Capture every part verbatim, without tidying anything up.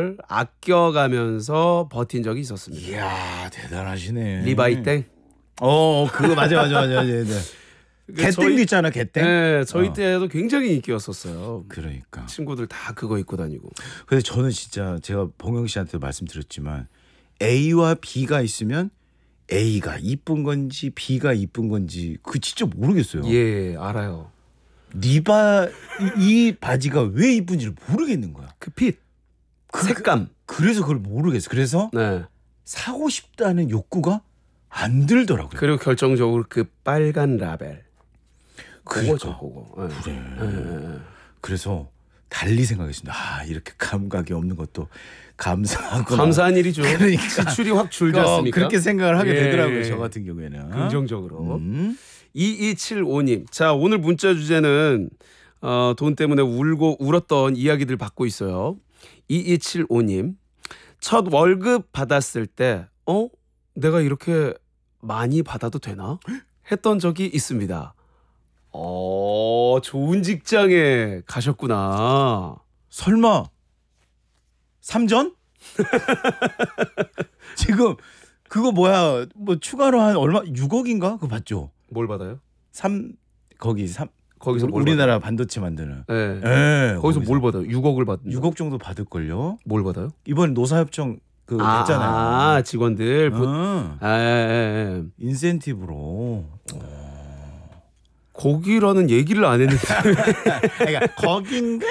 걸 아껴가면서 버틴 적이 있었습니다. 이야 대단하시네. 리바이 땡. 어 그거 맞아 맞아 맞아 맞아. 맞아. 개땡도 저희, 있잖아 개땡. 네, 저희 어. 때도 굉장히 인기였었어요. 그러니까 친구들 다 그거 입고 다니고. 근데 저는 진짜 제가 봉영 씨한테 말씀드렸지만 A와 B가 있으면 A가 이쁜 건지 B가 이쁜 건지 그 진짜 모르겠어요. 예, 알아요. 리바 이, 이 바지가 왜 이쁜지를 모르겠는 거야. 그 핏, 그, 색감. 그래서 그걸 모르겠어. 그래서 네. 사고 싶다는 욕구가 안 들더라고요. 그리고 결정적으로 그 빨간 라벨. 그러니까. 그거죠, 그거. 네. 그래. 네. 그래서 달리 생각했습니다. 아 이렇게 감각이 없는 것도 감사하고 감사한 일이죠. 그러니까. 지출이 확 줄지 않습니까? 그렇게 생각을 하게 예. 되더라고요. 저 같은 경우에는 긍정적으로. 음. 이이칠오 님. 자, 오늘 문자 주제는 어, 돈 때문에 울고 울었던 이야기들 받고 있어요. 이이칠오 님. 첫 월급 받았을 때 어? 내가 이렇게 많이 받아도 되나? 했던 적이 있습니다. 어, 좋은 직장에 가셨구나. 설마 삼전? 지금 그거 뭐야? 뭐 추가로 한 얼마 육억인가? 그거 받죠? 뭘 받아요? 삼 거기 삼 거기서 뭘 우리나라 받아요? 반도체 만드는. 네. 예. 거기서 뭘 받아요? 육억을 받는. 육억 정도 받을 걸요. 뭘 받아요? 이번 노사협정 그 아, 했잖아요. 아, 직원들. 부... 어. 아, 예, 예. 인센티브로. 거기라는 얘기를 안 했는데. 그러니까 거긴가?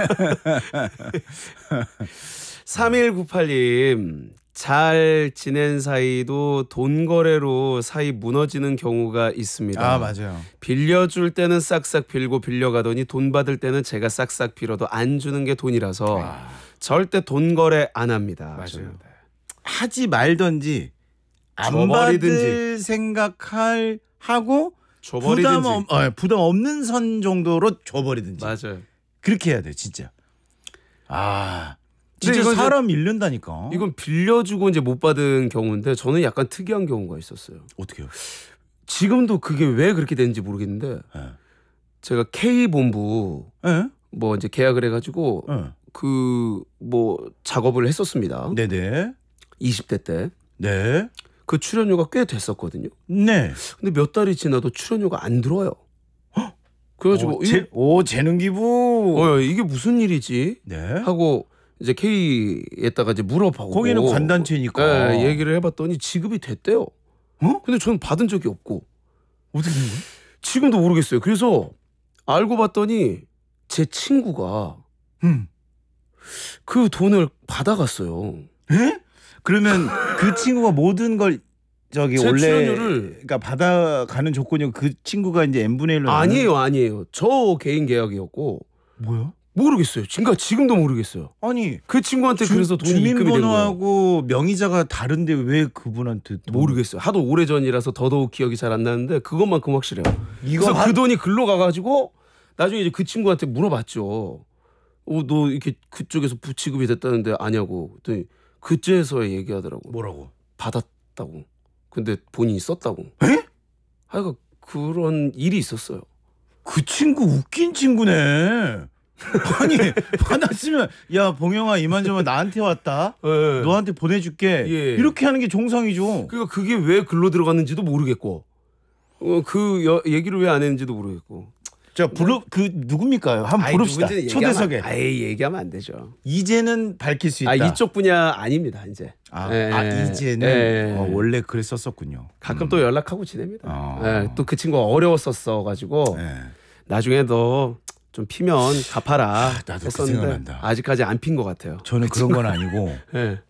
삼일구팔 님. 잘 지낸 사이도 돈 거래로 사이 무너지는 경우가 있습니다. 아 맞아요. 빌려줄 때는 싹싹 빌고 빌려가더니 돈 받을 때는 제가 싹싹 빌어도 안 주는 게 돈이라서 아. 절대 절대 돈 거래 안 합니다. 맞아요. 하지 말던지 안 줘버리든지. 받을 생각할 하고 줘버리든지. 부담, 없, 어, 부담 없는 선 정도로 줘버리든지. 맞아요. 그렇게 해야 돼 진짜. 아 근데 진짜 이건 이제- 사람 잃는다니까. 이건 빌려주고 이제 못 받은 경우인데 저는 약간 특이한 경우가 있었어요. 어떻게요? 지금도 그게 왜 그렇게 되는지 모르겠는데 예. 제가 K본부 예? 뭐 이제 계약을 해가지고 예. 그 뭐 작업을 했었습니다. 네네. 이십 대 때. 네. 그 출연료가 꽤 됐었거든요. 네. 근데 몇 달이 지나도 출연료가 안 들어와요. 그래가지고 오, 이게, 재, 오 재능 기부. 어, 이게 무슨 일이지? 네. 하고 이제 K에다가 이제 물어보고 거기는 관단체니까. 네, 얘기를 해봤더니 지급이 됐대요. 어? 근데 저는 받은 적이 없고 어떻게 된 거야? 지금도 모르겠어요. 그래서 알고 봤더니 제 친구가 음. 그 돈을 받아갔어요. 에? 그러면 그 친구가 모든 걸 저기 제 원래 출연료를- 그러니까 받아가는 조건이 그 친구가 이제 n분의 일로 아니에요, 아니에요. 저 개인 계약이었고 뭐야? 모르겠어요. 지금 지금도 모르겠어요. 아니 그 친구한테 그래서 돈이 입금이 된 거예요. 주민번호하고 명의자가 다른데 왜 그분한테 돈- 모르겠어요. 하도 오래 전이라서 더더욱 기억이 잘 안 나는데 그것만큼 확실해요. 이거 그래서 한- 그 돈이 글로 가가지고 나중에 이제 그 친구한테 물어봤죠. 어, 너 이렇게 그쪽에서 부취급이 됐다는데 아냐고. 그랬더니 그제서야 얘기하더라고. 뭐라고? 받았다고. 근데 본인이 썼다고. 에? 하여간 그런 일이 있었어요. 그 친구 웃긴 친구네. 아니 받았으면 야 봉영아 이만저만 나한테 왔다. 네. 너한테 보내줄게. 예. 이렇게 하는 게 정상이죠. 그러니까 그게 왜 글로 들어갔는지도 모르겠고, 어, 그 여, 얘기를 왜 안 했는지도 모르겠고. 자 부르 그 누굽니까? 한번 아이, 부릅시다. 누군지는 초대석에. 얘기하면, 아예 얘기하면 안 되죠. 이제는 밝힐 수 있다. 아 이쪽 분야 아닙니다 이제. 아, 예, 아, 예, 이제는 예. 어, 원래 그랬었었군요. 가끔 또 연락하고 지냅니다. 어. 예, 또 그 친구가 어려웠었어 가지고 네. 나중에 너 좀 피면 갚아라 나도 그 했었는데 생각난다. 아직까지 안 핀 것 같아요. 저는 그런 건 아니고 예,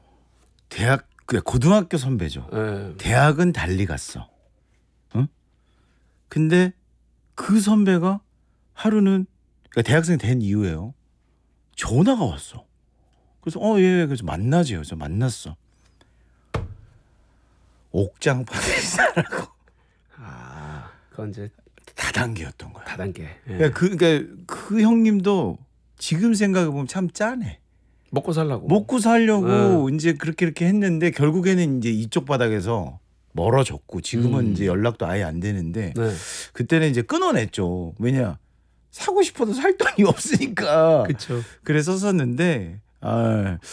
대학 그 고등학교 선배죠. 예. 대학은 달리 갔어. 응? 근데 그 선배가 하루는 그러니까 대학생 된 이후에요. 전화가 왔어. 그래서 어 예 그래서 만나지. 그래서 만났어. 옥장판을 사라고 아 그건 이제 다단계였던 거야. 다단계. 예. 그러니까 그, 그러니까 그 형님도 지금 생각해 보면 참 짠해. 먹고 살라고. 먹고 살려고 이제 그렇게 이렇게 했는데 결국에는 이제 이쪽 바닥에서 멀어졌고 지금은 음. 이제 연락도 아예 안 되는데 네. 그때는 이제 끊어냈죠. 왜냐 사고 싶어도 살 돈이 없으니까. 그렇죠. 그래서 썼는데 아,